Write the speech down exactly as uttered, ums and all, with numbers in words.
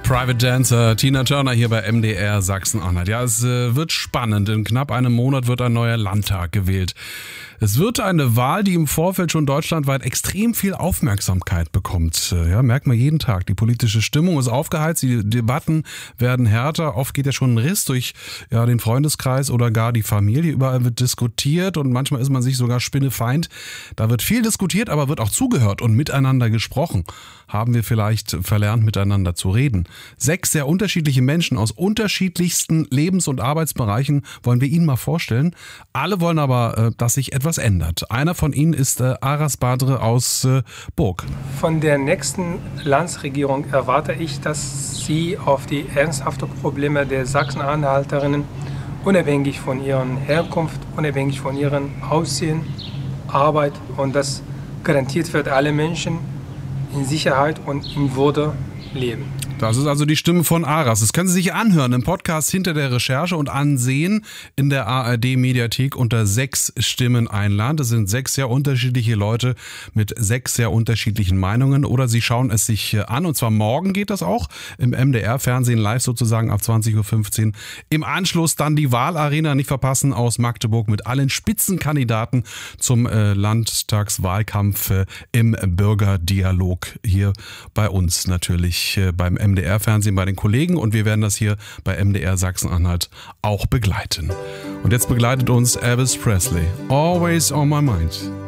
Private Dancer, Tina Turner hier bei M D R Sachsen-Anhalt. Ja, es äh, wird spannend. In knapp einem Monat wird ein neuer Landtag gewählt. Es wird eine Wahl, die im Vorfeld schon deutschlandweit extrem viel Aufmerksamkeit bekommt. Ja, merkt man jeden Tag. Die politische Stimmung ist aufgeheizt, die Debatten werden härter. Oft geht ja schon ein Riss durch ja, den Freundeskreis oder gar die Familie. Überall wird diskutiert und manchmal ist man sich sogar spinnefeind. Da wird viel diskutiert, aber wird auch zugehört und miteinander gesprochen. Haben wir vielleicht verlernt, miteinander zu reden. Sechs sehr unterschiedliche Menschen aus unterschiedlichsten Lebens- und Arbeitsbereichen wollen wir Ihnen mal vorstellen. Alle wollen aber, dass sich etwas ändert. Einer von ihnen ist äh, Aras Badre aus äh, Burg. Von der nächsten Landesregierung erwarte ich, dass sie auf die ernsthaften Probleme der Sachsen-Anhalterinnen unabhängig von ihrer Herkunft, unabhängig von ihrem Aussehen, Arbeit und das garantiert wird alle Menschen in Sicherheit und in Würde leben. Das ist also die Stimme von Aras. Das können Sie sich anhören im Podcast Hinter der Recherche und ansehen in der A R D-Mediathek unter sechs Stimmen ein Land. Das sind sechs sehr unterschiedliche Leute mit sechs sehr unterschiedlichen Meinungen. Oder Sie schauen es sich an und zwar morgen geht das auch im M D R-Fernsehen live sozusagen ab zwanzig Uhr fünfzehn. Im Anschluss dann die Wahlarena nicht verpassen aus Magdeburg mit allen Spitzenkandidaten zum äh, Landtagswahlkampf äh, im Bürgerdialog hier bei uns natürlich äh, beim M D R-Fernsehen bei den Kollegen und wir werden das hier bei M D R Sachsen-Anhalt auch begleiten. Und jetzt begleitet uns Elvis Presley. Always on my mind.